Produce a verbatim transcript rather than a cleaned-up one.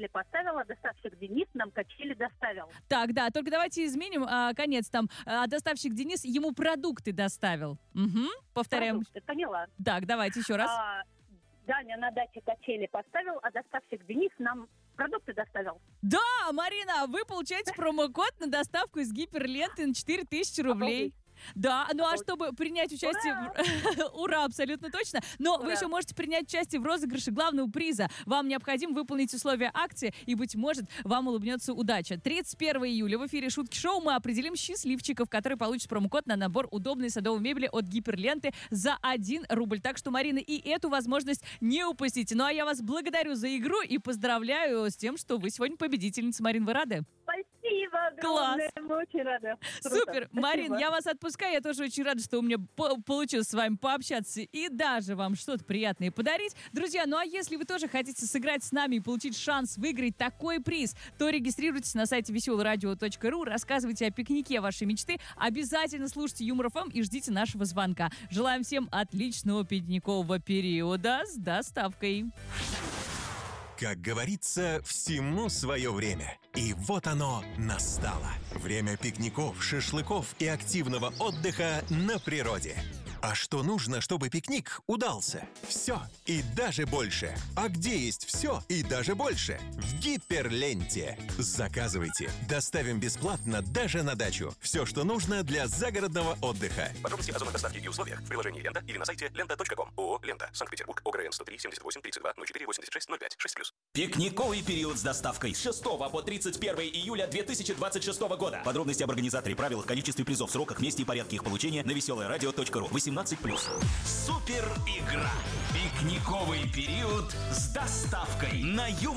качели поставил, а доставщик Денис нам качели доставил. Так, да, только давайте изменим а, конец там. А, доставщик Денис ему продукты доставил. Угу, повторяем. Продукты, поняла. Так, давайте еще раз. А, Даня на даче качели поставил, а доставщик Денис нам продукты доставил. Да, Марина, вы получаете промокод на доставку из гиперленты на четыре тысячи рублей. Да, ну а чтобы принять участие... Ура! В... Ура, абсолютно точно. Но Ура! Вы еще можете принять участие в розыгрыше главного приза. Вам необходимо выполнить условия акции, и, быть может, вам улыбнется удача. тридцать первого июля в эфире «Шутки шоу» мы определим счастливчиков, которые получат промокод на набор удобной садовой мебели от гиперленты за один рубль. Так что, Марина, и эту возможность не упустите. Ну а я вас благодарю за игру и поздравляю с тем, что вы сегодня победительница. Марин, вы рады? Спасибо огромное, мы очень рады. Круто. Супер, Спасибо. Марин, я вас отпускаю, я тоже очень рада, что у меня по- получилось с вами пообщаться и даже вам что-то приятное подарить. Друзья, ну а если вы тоже хотите сыграть с нами и получить шанс выиграть такой приз, то регистрируйтесь на сайте веселое радио точка ру, рассказывайте о пикнике вашей мечты, обязательно слушайте Юмор ФМ и ждите нашего звонка. Желаем всем отличного пикникового периода с доставкой. Как говорится, всему свое время. И вот оно настало. Время пикников, шашлыков и активного отдыха на природе. А что нужно, чтобы пикник удался? Все и даже больше. А где есть все и даже больше? В Гиперленте. Заказывайте. Доставим бесплатно даже на дачу. Все, что нужно для загородного отдыха. Подробности о зонах доставки и условиях в приложении «Лента» или на сайте лента точка ком. ООО «Лента». Санкт-Петербург. ОГРН сто три семьдесят восемь тридцать два ноль четыре восемьдесят шесть ноль пять шесть плюс. Пикниковый период с доставкой с шестого по тридцать первое июля две тысячи двадцать шестого года. Подробности об организаторе, правилах, количестве призов, сроках, месте и порядке их получения на веселое радио точка ру. восемнадцать плюс. Супер игра. Пикниковый период с доставкой на Юмор.